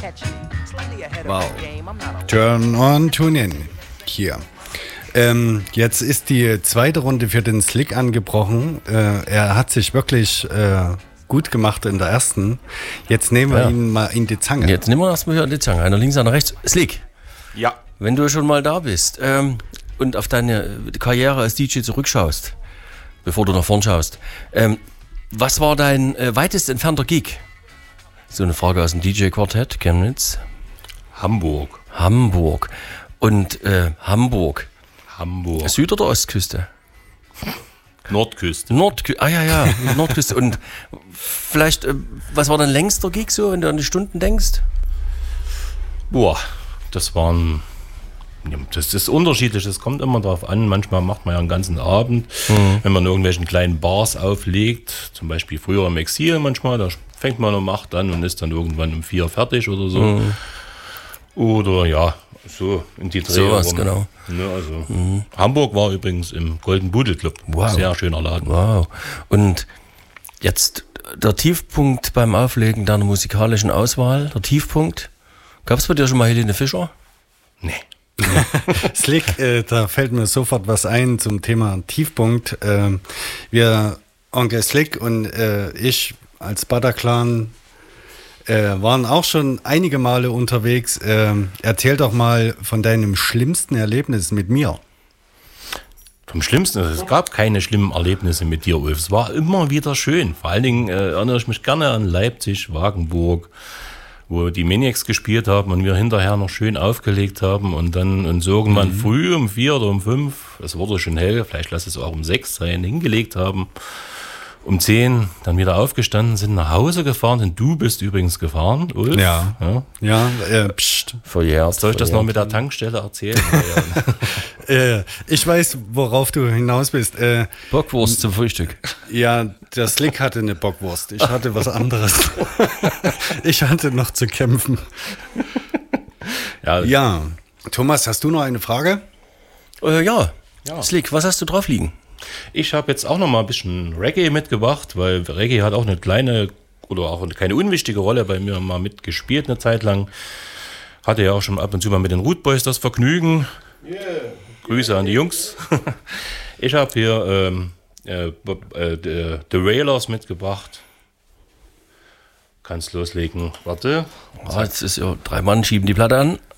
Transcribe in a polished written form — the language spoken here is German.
Wow. Turn on, tune in. Hier. Jetzt ist die zweite Runde für den Slick angebrochen. Er hat sich wirklich gut gemacht in der ersten. Jetzt nehmen wir ihn mal in die Zange. Jetzt nehmen wir erstmal hier in die Zange. Einer links, einer rechts. Slick. Ja. Wenn du schon mal da bist und auf deine Karriere als DJ zurückschaust, bevor du nach vorn schaust, was war dein weitest entfernter Gig? So eine Frage aus dem DJ-Quartett, Chemnitz. Hamburg. Und Hamburg. Süd- oder Ostküste? Nordküste. Nordküste. Und vielleicht, was war dein längster Gig so, wenn du an die Stunden denkst? Boah, das ist unterschiedlich, das kommt immer darauf an. Manchmal macht man ja einen ganzen Abend, wenn man in irgendwelchen kleinen Bars auflegt, zum Beispiel früher im Exil manchmal, da fängt man um 8 an und ist dann irgendwann um 4 fertig oder so. Oder ja, so in die Dreh. Sowas, genau. Ja, also. Hamburg war übrigens im Golden Pudel Club. Wow. Sehr schöner Laden. Wow. Und jetzt der Tiefpunkt beim Auflegen deiner musikalischen Auswahl, der Tiefpunkt. Gab es bei dir schon mal Helene Fischer? Nee. Slick, da fällt mir sofort was ein zum Thema Tiefpunkt. Wir, Onkel Slick und ich als Bataclan waren auch schon einige Male unterwegs. Erzähl doch mal von deinem schlimmsten Erlebnis mit mir. Vom Schlimmsten, es gab keine schlimmen Erlebnisse mit dir, Ulf. Es war immer wieder schön. Vor allen Dingen erinnere ich mich gerne an Leipzig, Wagenburg, wo die Maniacs gespielt haben und wir hinterher noch schön aufgelegt haben und dann uns irgendwann früh um 4 oder um 5, es wurde schon hell, vielleicht lass es auch um 6 sein, hingelegt haben. Um 10 dann wieder aufgestanden, sind nach Hause gefahren. Und du bist übrigens gefahren, Ulf. Ja. Verjährt. Soll ich das noch mit der Tankstelle erzählen? Ich weiß, worauf du hinaus bist. Bockwurst zum Frühstück. Ja, der Slick hatte eine Bockwurst. Ich hatte was anderes. Ich hatte noch zu kämpfen. Ja. Thomas, hast du noch eine Frage? Ja. Slick, was hast du drauf liegen? Ich habe jetzt auch noch mal ein bisschen Reggae mitgebracht, weil Reggae hat auch eine kleine oder auch keine unwichtige Rolle bei mir mal mitgespielt eine Zeit lang. Hatte ja auch schon ab und zu mal mit den Root Boys das Vergnügen. Yeah. Grüße an die Jungs. Ich habe hier The Wailers mitgebracht. Kannst loslegen. Warte. Jetzt ist ja 3 Mann schieben die Platte an.